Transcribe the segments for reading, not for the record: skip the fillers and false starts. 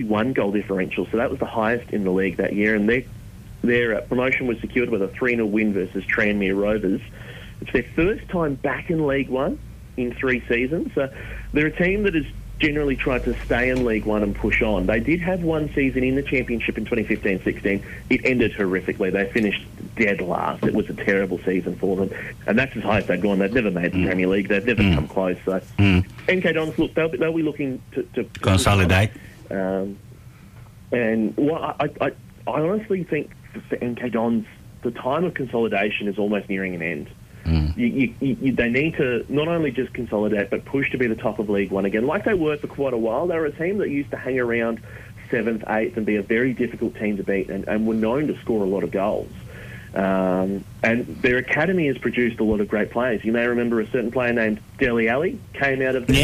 one goal differential, so that was the highest in the league that year, and their promotion was secured with a 3-0 win versus Tranmere Rovers. It's their first time back in League One in 3 seasons. So they're a team that has generally tried to stay in League One and push on. They did have one season in the Championship in 2015-16. It ended horrifically. They finished dead last. It was a terrible season for them, and that's as high as they've gone. They've never made the Premier League. They've never come close. So MK Dons, look, they'll be looking to consolidate. And what I honestly think for MK Dons, the time of consolidation is almost nearing an end. They need to not only just consolidate, but push to be the top of League One again, like they were for quite a while. They were a team that used to hang around 7th, 8th, and be a very difficult team to beat, and were known to score a lot of goals. And their academy has produced a lot of great players. You may remember a certain player named Dele Alli came out of the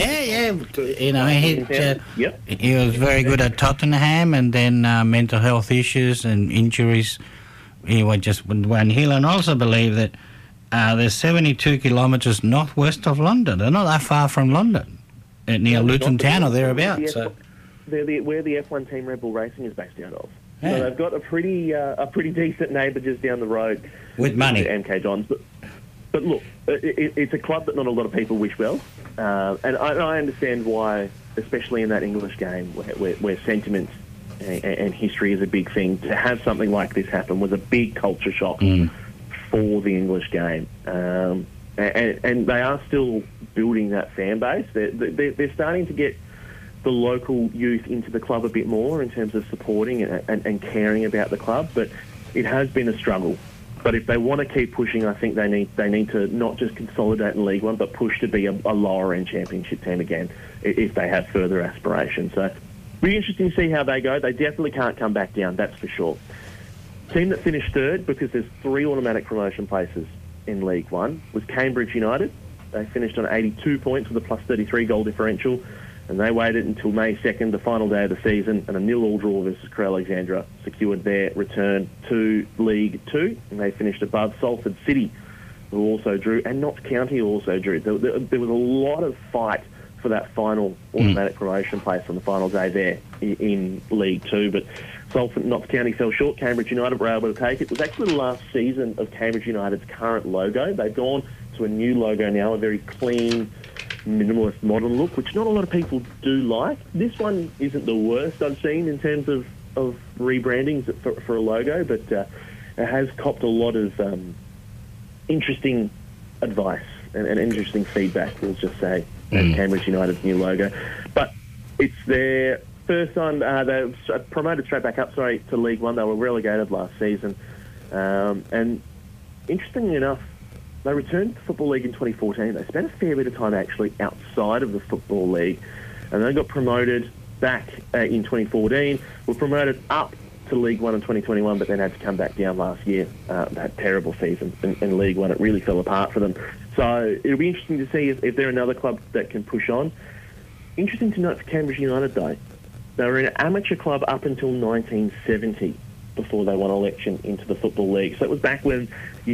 he was very good at Tottenham, and then mental health issues and injuries. He was just one hill, and also believe that they're 72 kilometres northwest of London. They're not that far from London, near Luton Town or thereabouts. They're where the F1 team Red Bull Racing is based out of. Yeah. So they've got a pretty decent neighbour just down the road with money. MK Dons, but look, it's a club that not a lot of people wish well, and I understand why, especially in that English game where sentiment and history is a big thing. To have something like this happen was a big culture shock for the English game, and they are still building that fan base. They're starting to get the local youth into the club a bit more in terms of supporting and caring about the club, but it has been a struggle. But if they want to keep pushing, I think they need to not just consolidate in League One, but push to be a lower end Championship team again if they have further aspirations. So really interesting to see how they go. They definitely can't come back down, that's for sure. Team that finished third, because there's 3 automatic promotion places in League One, was Cambridge United. They finished on 82 points with a plus 33 goal differential, and they waited until May 2nd, the final day of the season, and a 0-0 draw versus Crewe Alexandra secured their return to League 2, and they finished above Salford City, who also drew, and Notts County also drew. There was a lot of fight for that final automatic promotion place on the final day there in League 2, but Salford and Notts County fell short. Cambridge United were able to take it. It was actually the last season of Cambridge United's current logo. They've gone to a new logo now, a very clean, minimalist, modern look, which not a lot of people do like. This one isn't the worst I've seen in terms of rebrandings for a logo, but it has copped a lot of interesting advice and interesting feedback, we'll just say, at Cambridge United's new logo. But it's their first time, they promoted straight back up, to League One. They were relegated last season. And interestingly enough, they returned to the Football League in 2014. They spent a fair bit of time actually outside of the Football League, and they got promoted back in 2014, were promoted up to League One in 2021, but then had to come back down last year. That terrible season in League One. It really fell apart for them. So it'll be interesting to see if they're another club that can push on. Interesting to note for Cambridge United, though, they were an amateur club up until 1970 before they won election into the Football League. So it was back when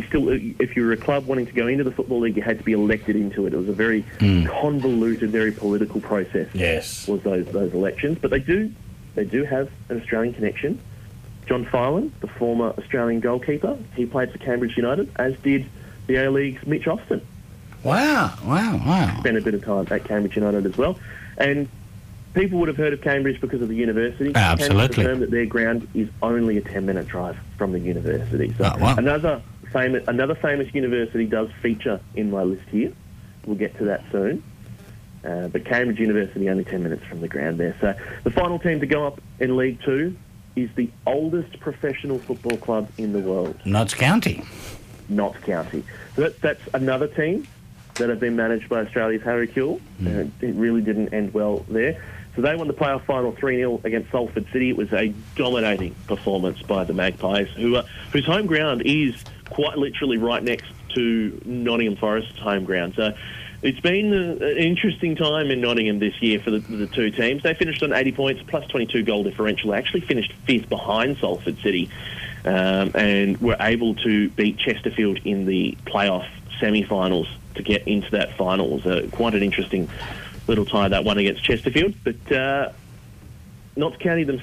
if you were a club wanting to go into the Football League, you had to be elected into it. It was a very convoluted, very political process. Yes, was those elections. But they do have an Australian connection. John Filan, the former Australian goalkeeper, he played for Cambridge United, as did the A-League's Mitch Austin. Wow. Spent a bit of time at Cambridge United as well. And people would have heard of Cambridge because of the university. Absolutely. Confirmed that their ground is only a 10-minute drive from the university. So another famous university does feature in my list here. We'll get to that soon. But Cambridge University only 10 minutes from the ground there. So the final team to go up in League 2 is the oldest professional football club in the world. Notts County. Notts County. So that's another team that have been managed by Australia's Harry Kewell. It really didn't end well there. So they won the playoff final 3-0 against Salford City. It was a dominating performance by the Magpies, whose home ground is quite literally right next to Nottingham Forest's home ground. So it's been an interesting time in Nottingham this year for the two teams. They finished on 80 points, plus 22 goal differential. They actually finished 5th behind Salford City and were able to beat Chesterfield in the playoff semi-finals to get into that final. It was quite an interesting little tie, that one against Chesterfield. But Notts County